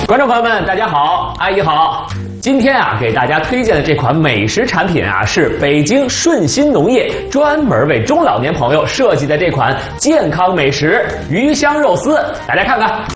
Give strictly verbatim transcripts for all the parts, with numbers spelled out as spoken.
观众朋友们，大家好，阿姨好。今天啊，给大家推荐的这款美食产品啊，是北京顺心农业专门为中老年朋友设计的这款健康美食鱼香肉丝，大家看看。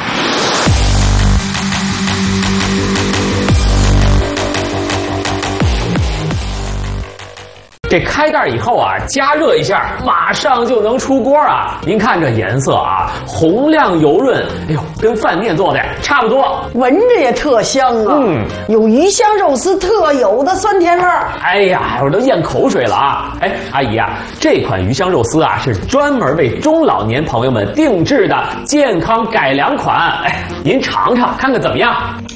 这开袋以后啊，加热一下，马上就能出锅啊！您看这颜色啊，红亮油润，哎呦，跟饭面做的差不多， 闻着也特香啊！嗯，有鱼香肉丝特有的酸甜味儿。 哎呀，我都咽口水了啊！哎，阿姨啊，这款鱼香肉丝啊，是专门为中老年朋友们定制的健康改良款。哎，您尝尝看看怎么样？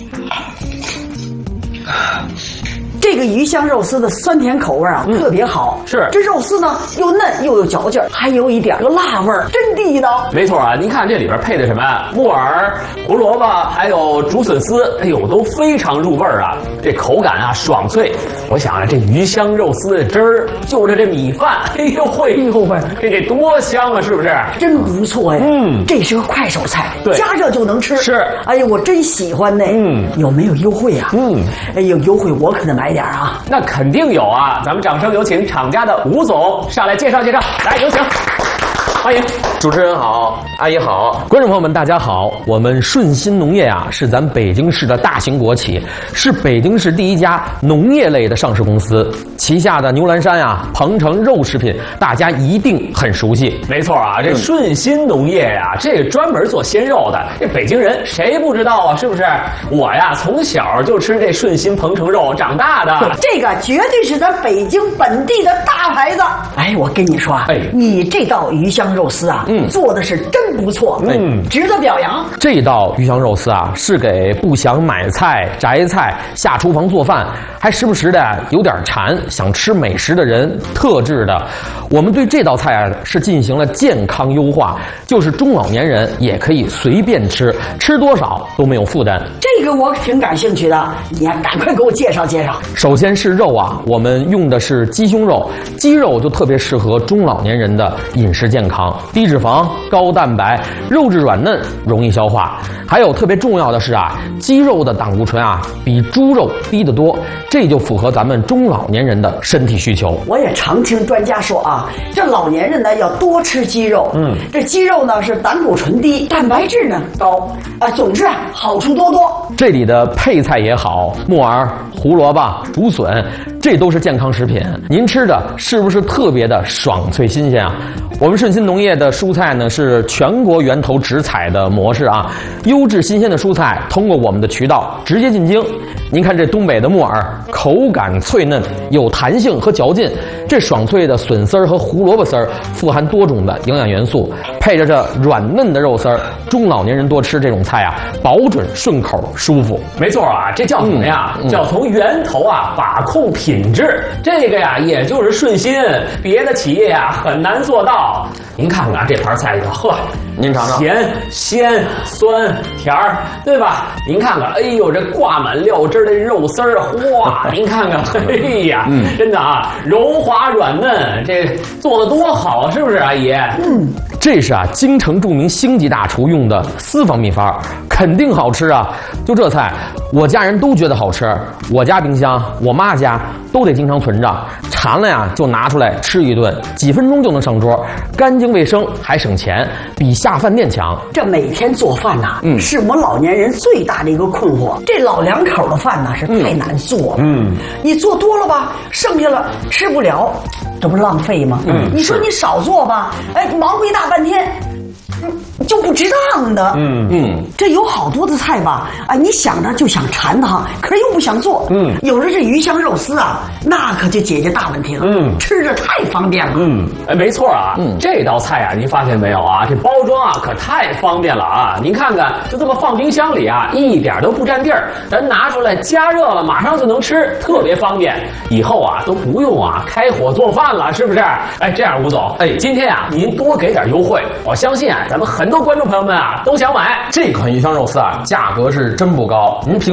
这个鱼香肉丝的酸甜口味啊、嗯、特别好， 是这肉丝呢又嫩又有嚼劲，还有一点个辣味儿，真地道。 没错啊，您看这里边配的什么木耳、胡萝卜，还有竹笋丝，哎呦，都非常入味儿啊。这口感啊爽脆。我想啊，这鱼香肉丝的汁儿就着这米饭，哎呦喂，哎呦喂，这得多香啊，是不是？ 真不错呀。嗯，这是个快手菜， 对， 加热就能吃。 是， 哎呀，我真喜欢呢。嗯，有没有优惠啊？嗯，哎呦，优惠我可得买点啊。 那肯定有啊，咱们掌声有请厂家的吴总上来介绍介绍，来有请，欢迎。 主持人好，阿姨好， 观众朋友们大家好。我们顺心农业啊，是咱北京市的大型国企，是北京市第一家农业类的上市公司，旗下的牛栏山呀、鹏程肉食品，大家一定很熟悉。 没错啊，这顺心农业呀、啊，这专门做鲜肉的，这北京人谁不知道啊？是不是？我呀，从小就吃这顺心鹏程肉长大的， 这个绝对是咱北京本地的大牌子。哎，我跟你说啊，哎，你这道鱼香肉丝啊。嗯，做的是真不错，嗯，值得表扬。 这道鱼香肉丝啊，是给不想买菜、摘菜、下厨房做饭，还时不时的有点馋、想吃美食的人特制的。我们对这道菜啊是进行了健康优化，就是中老年人也可以随便吃，吃多少都没有负担。 这个我挺感兴趣的，你呀赶快给我介绍介绍。 首先是肉啊，我们用的是鸡胸肉，鸡肉就特别适合中老年人的饮食健康，低脂肪、高蛋白，肉质软嫩，容易消化。还有特别重要的是啊，鸡肉的胆固醇啊比猪肉低得多，这就符合咱们中老年人的身体需求。 我也常听专家说啊，这老年人呢要多吃鸡肉，嗯，这鸡肉呢是胆固醇低，蛋白质呢高，啊，总之啊好处多多。 这里的配菜也好，木耳、胡萝卜、竹笋，这都是健康食品。您吃的是不是特别的爽脆新鲜啊？我们顺心农业的蔬菜呢是全国源头直采的模式啊，优质新鲜的蔬菜通过我们的渠道直接进京。您看这东北的木耳，口感脆嫩，有弹性和嚼劲。这爽脆的笋丝儿和胡萝卜丝儿富含多种的营养元素，配着这软嫩的肉丝儿，中老年人多吃这种菜啊，保准顺口舒服。 没错啊，这叫什么呀？嗯、叫从源头啊把控品质。这个呀，也就是顺心，别的企业呀很难做到。您看看这盘菜里头，呵， 您尝尝， 甜、鲜、酸、甜儿，对吧？您看看，哎呦，这挂满料汁的肉丝儿，哇！您看看，哎呀，嗯、真的啊，柔滑软嫩，这做的多好，是不是，阿姨？ 嗯，这是啊，京城著名星级大厨用的私房秘方，肯定好吃啊！就这菜，我家人都觉得好吃，我家冰箱、我妈家都得经常存着，馋了呀就拿出来吃一顿，几分钟就能上桌，干净卫生还省钱，比下饭店强。 这每天做饭呐、啊，嗯，是我们老年人最大的一个困惑。这老两口的饭呢是太难做了，嗯，你做多了吧，剩下了吃不了，这不是浪费吗？嗯，你说你少做吧，哎，忙活一大半天。就不值当的，嗯嗯，这有好多的菜吧，啊，你想着就想馋它，可是又不想做，嗯，有了这鱼香肉丝啊，那可就解决大问题了，嗯，吃着太方便了， 嗯，哎，没错啊，嗯，这道菜啊，您发现没有啊？这包装啊，可太方便了啊！您看看，就这么放冰箱里啊，一点都不占地儿，咱拿出来加热了，马上就能吃，特别方便。以后啊，都不用啊开火做饭了，是不是？哎，这样吴总，哎，今天啊，您多给点优惠，我相信啊，咱们很多观众朋友们啊都想买这款鱼香肉丝啊，价格是真不高，您平。